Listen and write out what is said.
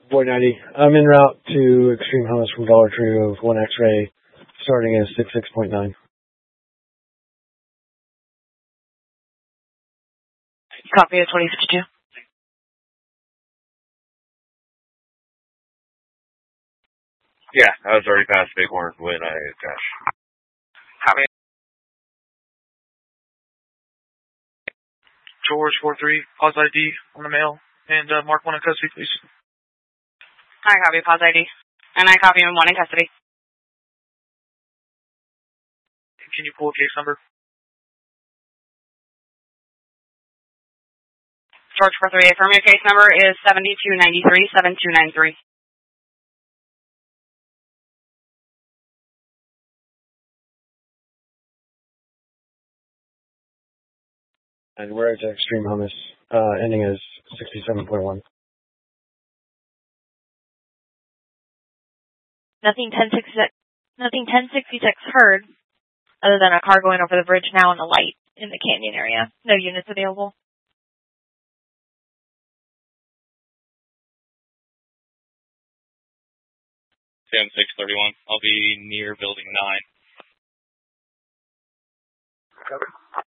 Boy 90. I'm en route to Extreme Hummus from Dollar Tree of 1 X-Ray, starting at 66.9. Copy of 2052. Yeah, I was already past Bighorn when I crashed. Copy. George 43, pause ID on the mail, and Mark 1 in custody, please. I copy pause ID, and I copy him 1 in custody. Can you pull a case number? George 43, affirmative case number is 7293-7293. And we're at Extreme Hummus, ending as 67.1. Nothing 1066 heard, other than a car going over the bridge now and a light in the canyon area. No units available. 10-631. I'll be near building 9. Cover.